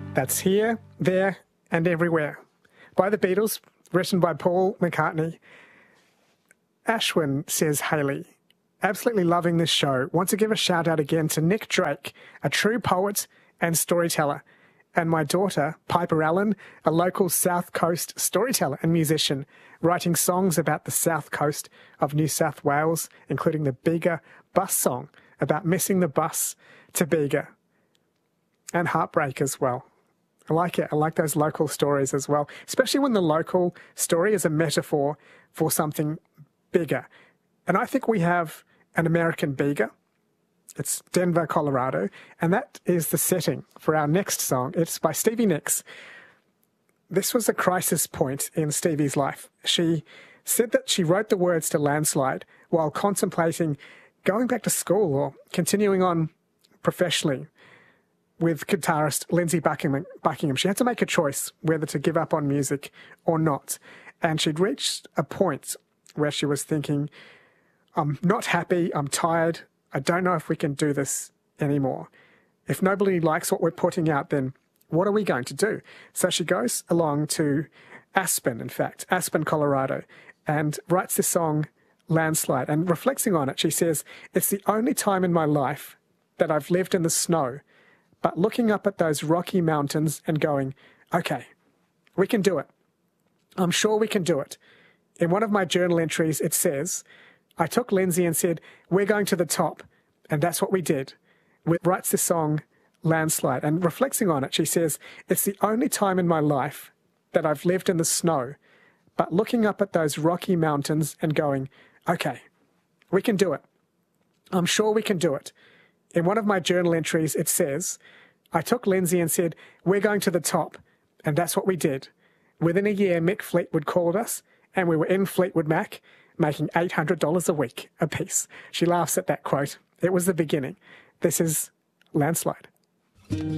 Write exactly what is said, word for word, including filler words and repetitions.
That's Here, There and Everywhere by the Beatles, written by Paul McCartney. Ashwin says, Hayley, absolutely loving this show. Want to give a shout out again to Nick Drake, a true poet and storyteller, and my daughter, Piper Allen, a local South Coast storyteller and musician, writing songs about the South Coast of New South Wales, including the Bega bus song about missing the bus to Bega, and Heartbreak as well. I like it. I like those local stories as well, especially when the local story is a metaphor for something bigger. And I think we have an American Bega. It's Denver, Colorado, and that is the setting for our next song. It's by Stevie Nicks. This was a crisis point in Stevie's life. She said that she wrote the words to Landslide while contemplating going back to school or continuing on professionally with guitarist Lindsey Buckingham. Buckingham. She had to make a choice whether to give up on music or not. And she'd reached a point where she was thinking, I'm not happy, I'm tired, I don't know if we can do this anymore. If nobody likes what we're putting out, then what are we going to do? So she goes along to Aspen, in fact, Aspen, Colorado, and writes this song, Landslide. And reflecting on it, she says, it's the only time in my life that I've lived in the snow, but looking up at those rocky mountains and going, okay, we can do it. I'm sure we can do it. In one of my journal entries, it says, I took Lindsay and said, we're going to the top. And that's what we did. We writes this song, Landslide. And reflecting on it, she says, it's the only time in my life that I've lived in the snow, but looking up at those rocky mountains and going, okay, we can do it. I'm sure we can do it. In one of my journal entries, it says, I took Lindsay and said, we're going to the top. And that's what we did. Within a year, Mick Fleetwood called us, and we were in Fleetwood Mac, making eight hundred dollars a week apiece. She laughs at that quote. It was the beginning. This is Landslide.